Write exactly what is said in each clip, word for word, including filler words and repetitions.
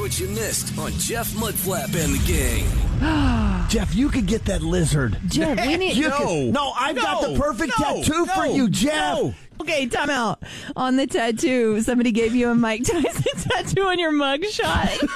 what you missed on Jeff Mudflap and the Gang. Jeff, you could get that lizard. Jeff, we need... You No. could- no, I've No. got the perfect No. tattoo for No. you, Jeff. No. Okay, time out. On the tattoo, somebody gave you a Mike Tyson tattoo on your mugshot.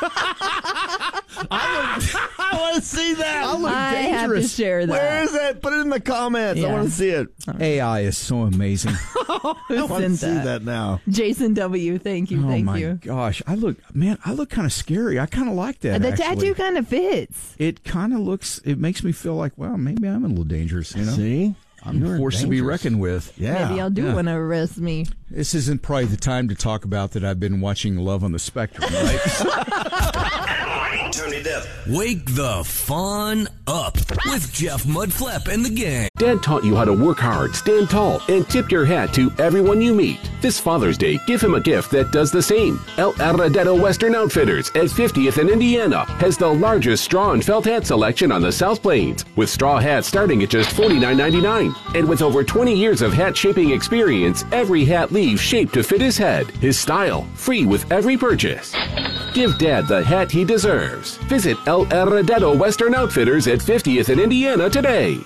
I, I want to see that. I look I have to dangerous. share that. Where is it? Put it in the comments. I Yeah. want to see it. A I is so amazing. I want to sent see that? that now. Jason W., thank you, oh thank my you. gosh, I look, man, I look kind of scary. I kind of like that. The actually. tattoo kind of fits. It kind of looks. It makes me feel like, well, maybe I'm a little dangerous. You know, See? I'm You're forced to be dangerous. reckoned with. Yeah. Maybe I'll do yeah. want to arrest me. This isn't probably the time to talk about that. I've been watching Love on the Spectrum, right? Turn it up. Wake the fun up with Jeff Mudflap and the Gang. Dad taught you how to work hard, stand tall, and tip your hat to everyone you meet. This Father's Day, give him a gift that does the same. El Arredetto Western Outfitters at fiftieth and Indiana has the largest straw and felt hat selection on the South Plains, with straw hats starting at just forty-nine ninety-nine. And with over twenty years of hat shaping experience, every hat leaves shaped to fit his head, his style, free with every purchase. Give Dad the hat he deserves. Visit El Arredetto Western Outfitters at fiftieth and Indiana today.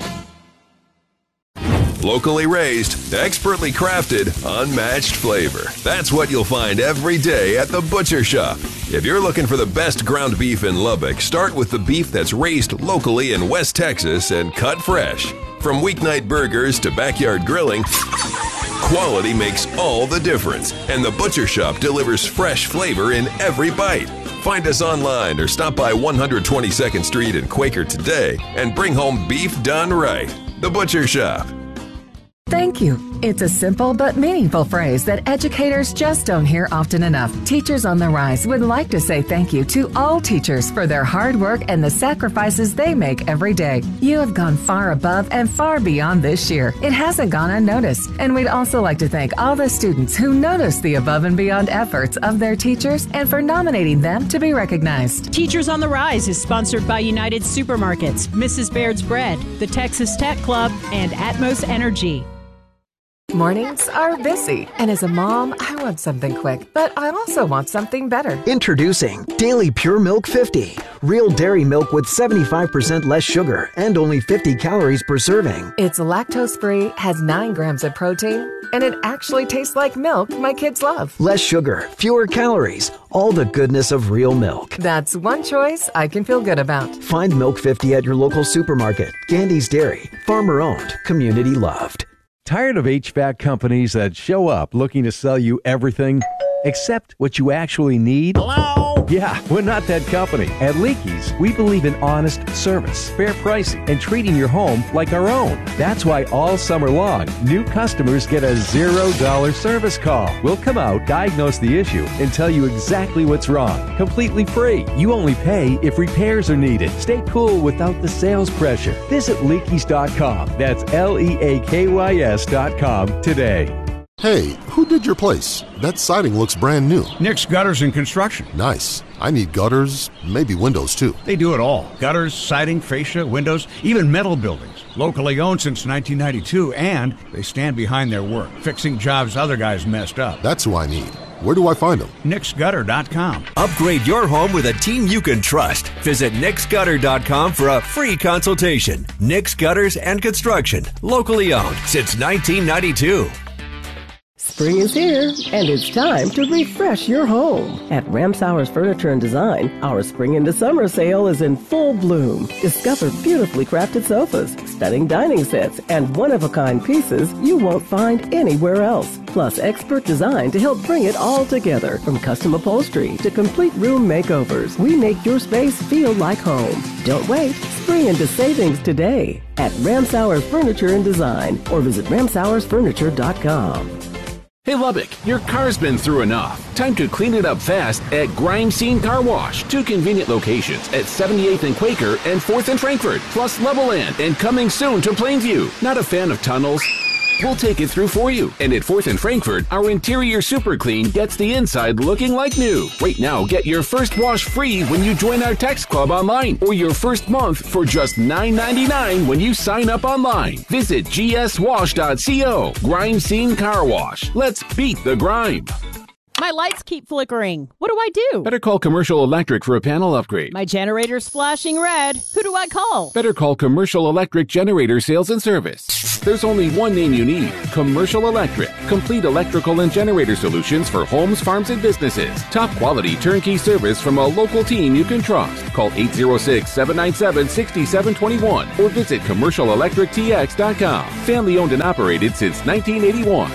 Locally raised, expertly crafted, unmatched flavor. That's what you'll find every day at the Butcher Shop. If you're looking for the best ground beef in Lubbock, start with the beef that's raised locally in West Texas and cut fresh. From weeknight burgers to backyard grilling, quality makes all the difference, and the Butcher Shop delivers fresh flavor in every bite. Find us online or stop by one twenty-second Street in Quaker today and bring home beef done right. The Butcher Shop. Thank you. It's a simple but meaningful phrase that educators just don't hear often enough. Teachers on the Rise would like to say thank you to all teachers for their hard work and the sacrifices they make every day. You have gone far above and far beyond this year. It hasn't gone unnoticed. And we'd also like to thank all the students who noticed the above and beyond efforts of their teachers and for nominating them to be recognized. Teachers on the Rise is sponsored by United Supermarkets, Missus Baird's Bread, the Texas Tech Club, and Atmos Energy. Mornings are busy, and as a mom, I want something quick, but I also want something better. Introducing Daily Pure Milk fifty. Real dairy milk with seventy-five percent less sugar and only fifty calories per serving. It's lactose-free, has nine grams of protein, and it actually tastes like milk my kids love. Less sugar, fewer calories, all the goodness of real milk. That's one choice I can feel good about. Find Milk fifty at your local supermarket. Gandy's Dairy, farmer owned, community loved. Tired of H V A C companies that show up looking to sell you everything except what you actually need? Hello? Yeah, we're not that company. At Leakey's, we believe in honest service, fair pricing, and treating your home like our own. That's why all summer long, new customers get a zero dollar service call. We'll come out, diagnose the issue, and tell you exactly what's wrong. Completely free. You only pay if repairs are needed. Stay cool without the sales pressure. Visit leakeys dot com. That's L E A K Y S dot com today. Hey, who did your place? That siding looks brand new. Nick's Gutters and Construction. Nice. I need gutters, maybe windows too. They do it all. Gutters, siding, fascia, windows, even metal buildings. Locally owned since nineteen ninety-two, and they stand behind their work, fixing jobs other guys messed up. That's who I need. Where do I find them? Nick's Gutter dot com. Upgrade your home with a team you can trust. Visit Nick's Gutter dot com for a free consultation. Nick's Gutters and Construction. Locally owned since nineteen ninety-two. Spring is here, and it's time to refresh your home. At Ramsauer's Furniture and Design, our spring into summer sale is in full bloom. Discover beautifully crafted sofas, stunning dining sets, and one-of-a-kind pieces you won't find anywhere else. Plus expert design to help bring it all together. From custom upholstery to complete room makeovers, we make your space feel like home. Don't wait. Spring into savings today at Ramsauer's Furniture and Design or visit ramsauers furniture dot com. Hey Lubbock, your car's been through enough. Time to clean it up fast at Grime Scene Car Wash. Two convenient locations at seventy-eighth and Quaker and fourth and Frankfort, plus Levelland and coming soon to Plainview. Not a fan of tunnels? We'll take it through for you. And at fourth and Frankfort, our interior super clean gets the inside looking like new. Right now, get your first wash free when you join our text club online, or your first month for just nine ninety-nine when you sign up online. Visit g s wash dot co. Grime Scene Car Wash. Let's beat the grime. My lights keep flickering. What do I do? Better call Commercial Electric for a panel upgrade. My generator's flashing red. Who do I call? Better call Commercial Electric Generator Sales and Service. There's only one name you need, Commercial Electric. Complete electrical and generator solutions for homes, farms, and businesses. Top quality turnkey service from a local team you can trust. Call eight zero six, seven nine seven, six seven two one or visit commercial electric t x dot com. Family owned and operated since nineteen eighty-one.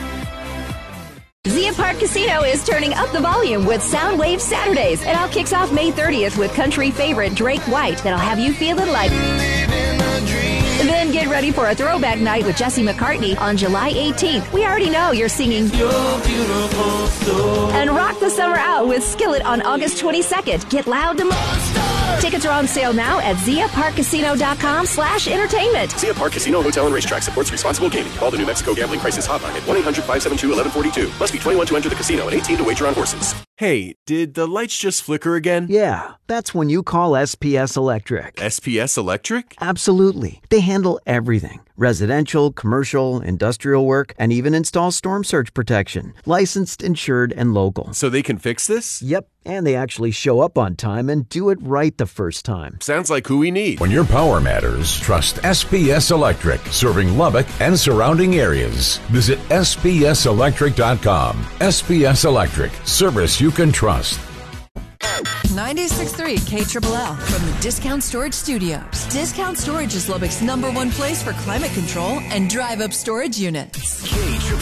Zia Park Casino is turning up the volume with Soundwave Saturdays. It all kicks off May thirtieth with country favorite Drake White that'll have you feeling like... Then get ready for a throwback night with Jesse McCartney on July eighteenth. We already know you're singing Your Beautiful Soul. And rock the summer out with Skillet on August twenty-second. Get loud to move. Tickets are on sale now at zia park casino dot com slash entertainment. Zia Park Casino Hotel and Racetrack supports responsible gaming. Call the New Mexico Gambling Crisis Hotline at one eight hundred, five seven two, one one four two. Must be twenty-one to enter the casino and eighteen to wager on horses. Hey, did the lights just flicker again? Yeah, that's when you call S P S Electric. S P S Electric? Absolutely. They handle everything. Residential, commercial, industrial work, and even install storm surge protection. Licensed, insured, and local. So they can fix this? Yep, and they actually show up on time and do it right the first time. Sounds like who we need. When your power matters, trust S P S Electric, serving Lubbock and surrounding areas. Visit S P S electric dot com. S P S Electric, service you can trust. ninety-six point three K L L from the Discount Storage Studios. Discount Storage is Lubbock's number one place for climate control and drive-up storage units. K